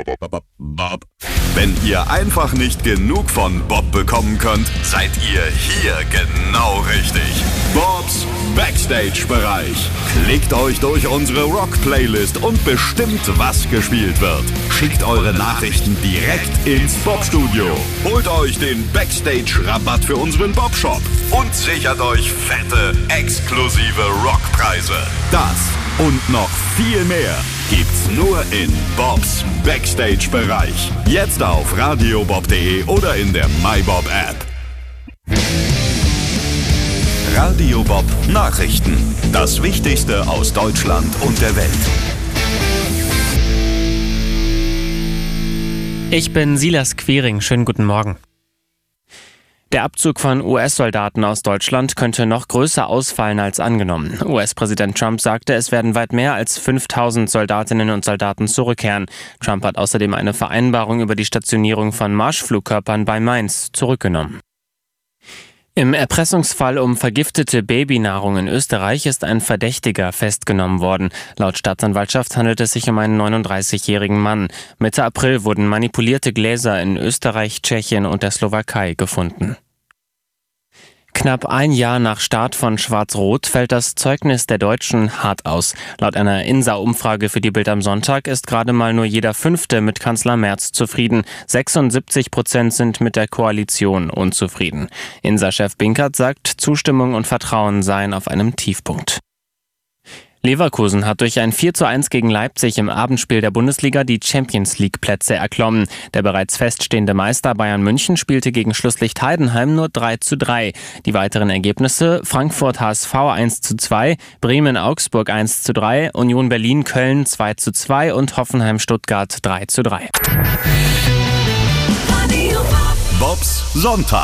Bob. Wenn ihr einfach nicht genug von Bob bekommen könnt, seid ihr hier genau richtig. Bobs Backstage-Bereich. Klickt euch durch unsere Rock-Playlist und bestimmt, was gespielt wird. Schickt eure Nachrichten direkt ins Bob-Studio. Holt euch den Backstage-Rabatt für unseren Bob-Shop und sichert euch fette, exklusive Rockpreise. Das und noch viel mehr gibt's nur in Bobs Backstage-Bereich. Jetzt auf radiobob.de oder in der MyBob-App. Radio Bob Nachrichten. Das Wichtigste aus Deutschland und der Welt. Ich bin Silas Quiring. Schönen guten Morgen. Der Abzug von US-Soldaten aus Deutschland könnte noch größer ausfallen als angenommen. US-Präsident Trump sagte, es werden weit mehr als 5000 Soldatinnen und Soldaten zurückkehren. Trump hat außerdem eine Vereinbarung über die Stationierung von Marschflugkörpern bei Mainz zurückgenommen. Im Erpressungsfall um vergiftete Babynahrung in Österreich ist ein Verdächtiger festgenommen worden. Laut Staatsanwaltschaft handelt es sich um einen 39-jährigen Mann. Mitte April wurden manipulierte Gläser in Österreich, Tschechien und der Slowakei gefunden. Knapp ein Jahr nach Start von Schwarz-Rot fällt das Zeugnis der Deutschen hart aus. Laut einer INSA-Umfrage für die Bild am Sonntag ist gerade mal nur jeder Fünfte mit Kanzler Merz zufrieden. 76% sind mit der Koalition unzufrieden. INSA-Chef Binkert sagt, Zustimmung und Vertrauen seien auf einem Tiefpunkt. Leverkusen hat durch ein 4:1 gegen Leipzig im Abendspiel der Bundesliga die Champions-League-Plätze erklommen. Der bereits feststehende Meister Bayern München spielte gegen Schlusslicht Heidenheim nur 3:3. Die weiteren Ergebnisse: Frankfurt HSV 1:2, Bremen Augsburg 1:3, Union Berlin Köln 2:2 und Hoffenheim Stuttgart 3:3. Bobs Sonntag.